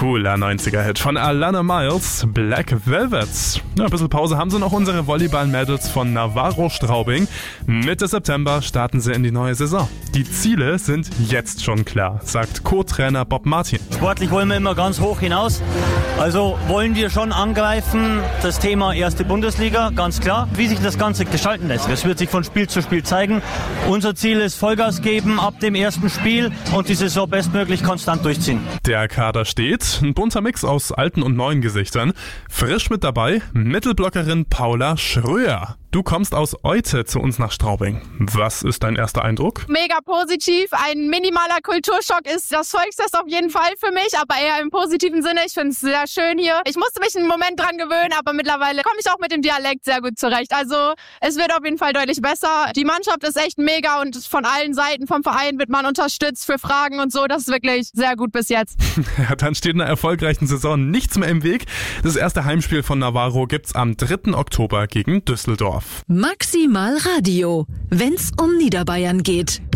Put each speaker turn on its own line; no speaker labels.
Cooler 90er-Hit von Alana Miles, Black Velvet. Ja, ein bisschen Pause haben sie noch, unsere Volleyball-Mädels von Navarro Straubing. Mitte September starten sie in die neue Saison. Die Ziele sind jetzt schon klar, sagt Co-Trainer Bob Martin.
Sportlich wollen wir immer ganz hoch hinaus. Also wollen wir schon angreifen, das Thema erste Bundesliga, ganz klar. Wie sich das Ganze gestalten lässt, das wird sich von Spiel zu Spiel zeigen. Unser Ziel ist Vollgas geben ab dem ersten Spiel und die Saison bestmöglich konstant durchziehen.
Der Kader steht, ein bunter Mix aus alten und neuen Gesichtern. Frisch mit dabei, Mittelblockerin Paula Schröer. Du kommst aus Eute zu uns nach Straubing. Was ist dein erster Eindruck?
Mega positiv. Ein minimaler Kulturschock ist das Volksfest auf jeden Fall für mich, aber eher im positiven Sinne. Ich finde es sehr schön hier. Ich musste mich einen Moment dran gewöhnen, aber mittlerweile komme ich auch mit dem Dialekt sehr gut zurecht. Also es wird auf jeden Fall deutlich besser. Die Mannschaft ist echt mega und von allen Seiten vom Verein wird man unterstützt für Fragen und so. Das ist wirklich sehr gut bis jetzt.
Ja, dann steht einer erfolgreichen Saison nichts mehr im Weg. Das erste Heimspiel von Navarro gibt's am 3. Oktober gegen Düsseldorf.
Maximal Radio, wenn's um Niederbayern geht.